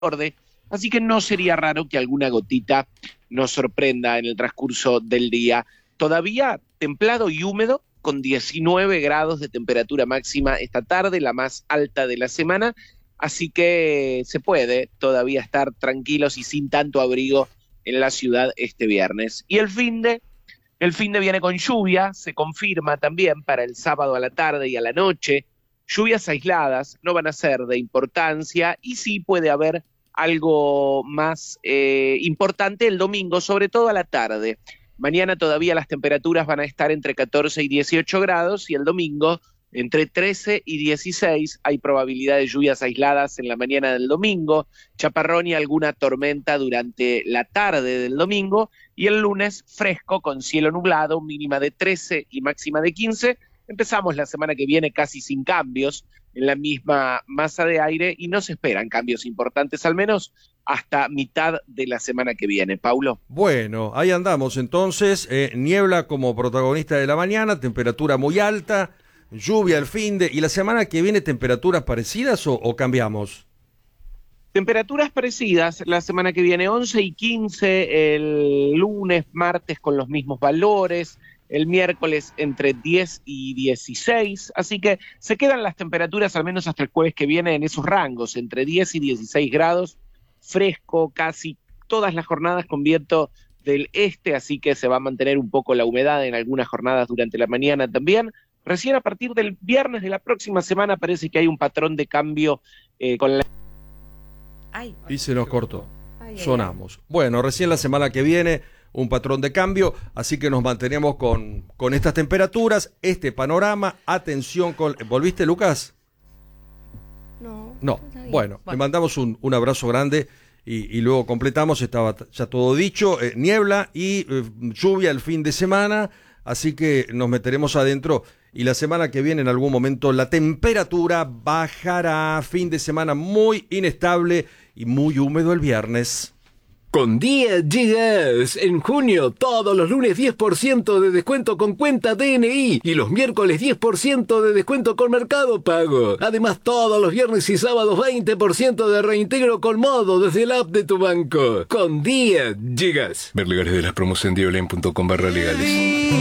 borde, así que no sería raro que alguna gotita nos sorprenda en el transcurso del día. Todavía templado y húmedo, con 19 grados de temperatura máxima esta tarde, la más alta de la semana, así que se puede todavía estar tranquilos y sin tanto abrigo en la ciudad este viernes. Y el fin de viene con lluvia, se confirma también para el sábado a la tarde y a la noche. Lluvias aisladas, no van a ser de importancia y sí puede haber algo más importante el domingo, sobre todo a la tarde. Mañana todavía las temperaturas van a estar entre 14 y 18 grados y el domingo entre 13 y 16. Hay probabilidad de lluvias aisladas en la mañana del domingo, chaparrón y alguna tormenta durante la tarde del domingo, y el lunes fresco con cielo nublado, mínima de 13 y máxima de 15. Empezamos la semana que viene casi sin cambios en la misma masa de aire y no se esperan cambios importantes, al menos hasta mitad de la semana que viene. Paulo. Bueno, ahí andamos entonces, niebla como protagonista de la mañana, temperatura muy alta, lluvia al y la semana que viene temperaturas parecidas o cambiamos. Temperaturas parecidas la semana que viene, 11 y 15 el lunes, martes con los mismos valores, el miércoles entre 10 y 16, así que se quedan las temperaturas al menos hasta el jueves que viene en esos rangos, entre 10 y 16 grados, fresco casi todas las jornadas con viento del este, así que se va a mantener un poco la humedad en algunas jornadas durante la mañana también. Recién a partir del viernes de la próxima semana parece que hay un patrón de cambio con la... Y se nos cortó, sonamos. Bueno, recién la semana que viene un patrón de cambio, así que nos mantenemos con estas temperaturas, este panorama. Atención con... ¿Volviste, Lucas? No. Bueno, le mandamos un abrazo grande y luego completamos, estaba ya todo dicho, niebla y lluvia el fin de semana, así que nos meteremos adentro y la semana que viene en algún momento la temperatura bajará. Fin de semana muy inestable y muy húmedo el viernes. Con Día Gigas, en junio, todos los lunes 10% de descuento con cuenta DNI y los miércoles 10% de descuento con Mercado Pago. Además, todos los viernes y sábados 20% de reintegro con Modo desde la app de tu banco. Con Día Gigas. Ver legales de las promos en diolen.com/legales.